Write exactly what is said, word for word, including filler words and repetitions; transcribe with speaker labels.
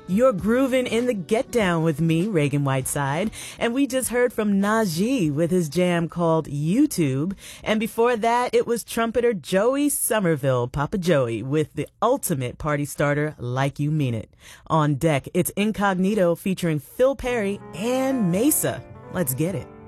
Speaker 1: You're grooving in the Get Down with me, Reagan Whiteside. And we just heard from Najee with his jam called YouTube. And before that, it was trumpeter Joey Somerville, Papa Joey, with the ultimate party starter, Like You Mean It. On deck, it's Incognito featuring Phil Perry and Mesa. Let's get it.